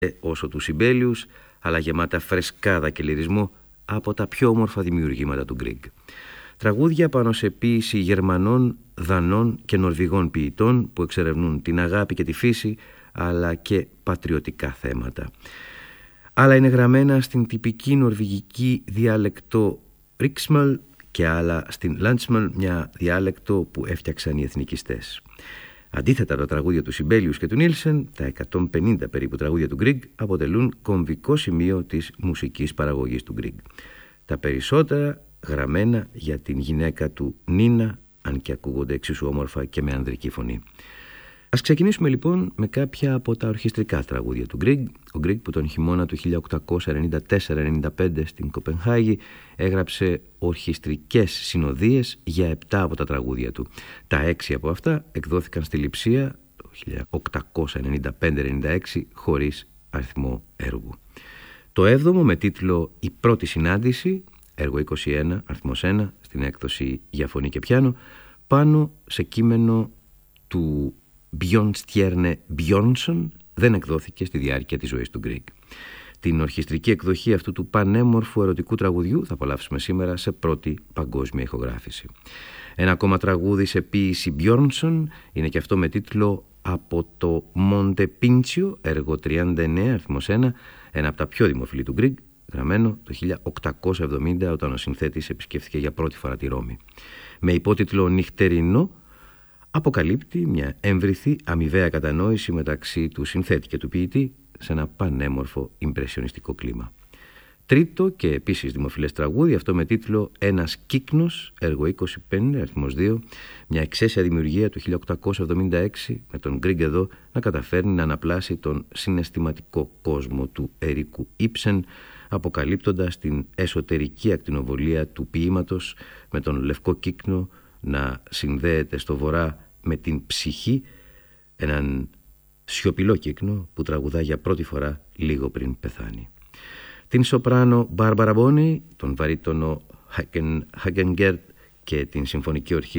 όσο του Σιμπέλιους, αλλά γεμάτα φρεσκάδα και λυρισμό από τα πιο όμορφα δημιουργήματα του Γκριγκ. Τραγούδια πάνω σε ποίηση Γερμανών, Δανών και Νορβηγών ποιητών που εξερευνούν την αγάπη και τη φύση, αλλά και πατριωτικά θέματα. Άλλα είναι γραμμένα στην τυπική νορβηγική διάλεκτο Riksmål και άλλα στην Landsmål, μια διάλεκτο που έφτιαξαν οι εθνικιστές. Αντίθετα, τα τραγούδια του Σιμπέλιους και του Νίλσεν, τα 150 περίπου τραγούδια του Γκριγκ, αποτελούν κομβικό σημείο της μουσικής παραγωγής του Γκριγκ. Τα περισσότερα γραμμένα για την γυναίκα του Νίνα, αν και ακούγονται εξίσου όμορφα και με ανδρική φωνή. Ας ξεκινήσουμε λοιπόν με κάποια από τα ορχιστρικά τραγούδια του Γκριγκ. Ο Γκριγκ, που τον χειμώνα του 1894-95 στην Κοπενχάγη έγραψε ορχιστρικές συνοδείες για 7 από τα τραγούδια του. Τα 6 από αυτά εκδόθηκαν στη Λειψία το 1895-96 χωρίς αριθμό έργου. Το 7ο, με τίτλο «Η πρώτη συνάντηση», έργο 21, αριθμός 1, στην έκδοση για φωνή και πιάνο, πάνω σε κείμενο του Björnstjerne Björnsson, δεν εκδόθηκε στη διάρκεια της ζωής του Γκριγκ. Την ορχιστρική εκδοχή αυτού του πανέμορφου ερωτικού τραγουδιού θα απολαύσουμε σήμερα σε πρώτη παγκόσμια ηχογράφηση. Ένα ακόμα τραγούδι σε ποίηση Björnsson είναι και αυτό με τίτλο «Από το Monte Pincio», έργο 39, αριθμός 1, ένα από τα πιο δημοφιλή του Γκριγκ, γραμμένο το 1870 όταν ο συνθέτης επισκέφθηκε για πρώτη φορά τη Ρώμη. Με υπότιτλο «Νυχτερινό» αποκαλύπτει μια έμβριθη αμοιβαία κατανόηση μεταξύ του συνθέτη και του ποιητή σε ένα πανέμορφο ιμπρεσιονιστικό κλίμα. Τρίτο και επίσης δημοφιλές τραγούδι, αυτό με τίτλο «Ένας κύκνος», έργο 25, αριθμός 2, μια εξαίσια δημιουργία του 1876 με τον Γκριγκ εδώ να καταφέρνει να αναπλάσει τον συναισθηματικό κόσμο του Ερίκου Ήψεν, αποκαλύπτοντας την εσωτερική ακτινοβολία του ποίηματος με τον λευκό κύκνο να συνδέεται στο βορρά με την ψυχή, έναν σιωπηλό κύκνο που τραγουδά για πρώτη φορά λίγο πριν πεθάνει. Την σοπράνο Μπάρμπαρα Μπόνι, τον βαρύτονο Χάγκενγκερτ και την συμφωνική ορχήστρα